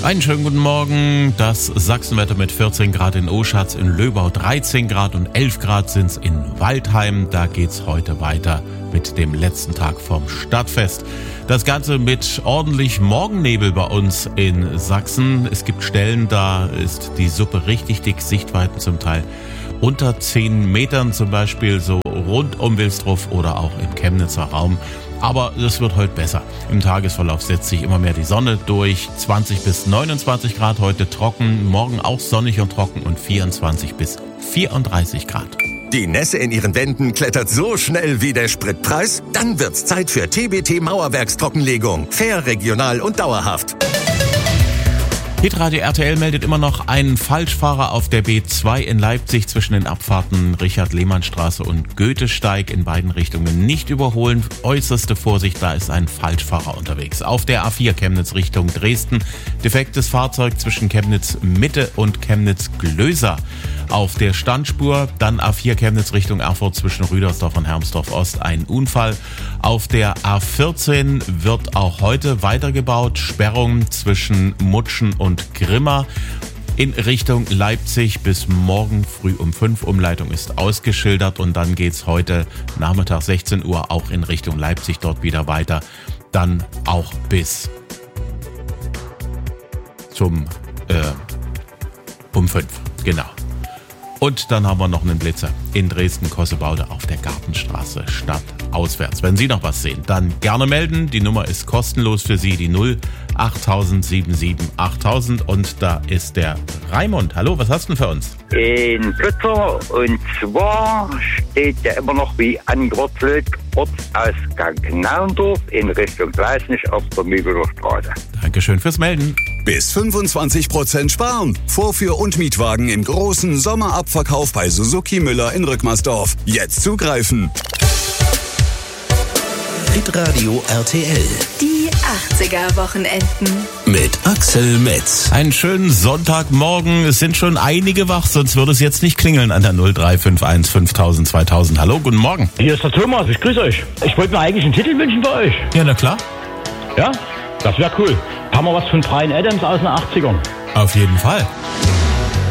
Einen schönen guten Morgen. Das Sachsenwetter mit 14 Grad in Oschatz, in Löbau 13 Grad und 11 Grad sind's in Waldheim. Da geht's heute weiter mit dem letzten Tag vom Stadtfest. Das Ganze mit ordentlich Morgennebel bei uns in Sachsen. Es gibt Stellen, da ist die Suppe richtig dick, Sichtweiten zum Teil unter 10 Metern, zum Beispiel so rund um Wilsdruff oder auch im Chemnitzer Raum. Aber es wird heute besser. Im Tagesverlauf setzt sich immer mehr die Sonne durch. 20 bis 29 Grad heute trocken, morgen auch sonnig und trocken und 24 bis 34 Grad. Die Nässe in ihren Wänden klettert so schnell wie der Spritpreis? Dann wird's Zeit für TBT Mauerwerkstrockenlegung. Fair, regional und dauerhaft. Hitradio RTL meldet immer noch einen Falschfahrer auf der B2 in Leipzig zwischen den Abfahrten Richard-Lehmann-Straße und Goethesteig in beiden Richtungen nicht überholen. Äußerste Vorsicht, da ist ein Falschfahrer unterwegs. Auf der A4 Chemnitz Richtung Dresden defektes Fahrzeug zwischen Chemnitz Mitte und Chemnitz Glöser. Auf der Standspur dann A4 Chemnitz Richtung Erfurt zwischen Rüdersdorf und Hermsdorf Ost ein Unfall. Auf der A14 wird auch heute weitergebaut. Sperrung zwischen Mutschen und Grimma in Richtung Leipzig bis morgen früh um 5. Umleitung ist ausgeschildert und dann geht's heute Nachmittag 16 Uhr auch in Richtung Leipzig dort wieder weiter. Dann auch bis zum um 5, genau. Und dann haben wir noch einen Blitzer in Dresden-Kossebaude auf der Gartenstraße stadtauswärts. Wenn Sie noch was sehen, dann gerne melden. Die Nummer ist kostenlos für Sie, die 08077 8000. Und da ist der Raimund. Hallo, was hast du denn für uns? In Plötzer, und zwar steht ja immer noch wie angewurzelt Ortsausgang Naundorf in Richtung Gleisnich auf der Mügeler Straße. Dankeschön fürs Melden. Bis 25% sparen. Vorführ- und Mietwagen im großen Sommerabverkauf bei Suzuki Müller in Rückmersdorf. Jetzt zugreifen. Hitradio RTL. Die 80er-Wochenenden. Mit Axel Metz. Einen schönen Sonntagmorgen. Es sind schon einige wach, sonst würde es jetzt nicht klingeln an der 0351 5000 2000. Hallo, guten Morgen. Hier ist der Thomas, ich grüße euch. Ich wollte mir eigentlich einen Titel wünschen bei euch. Ja, na klar. Ja, das wäre cool. Haben wir was von Bryan Adams aus den 80ern? Auf jeden Fall.